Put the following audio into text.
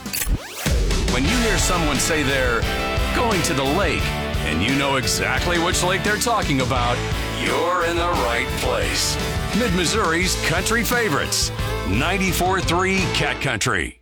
When you hear someone say they're going to the lake, and you know exactly which lake they're talking about, you're in the right place. Mid-Missouri's country favorites, 94.3 Cat Country.